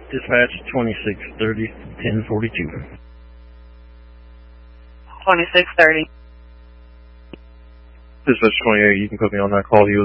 Dispatch 2630 1042. 2630. Dispatch 28, you can put me on that call.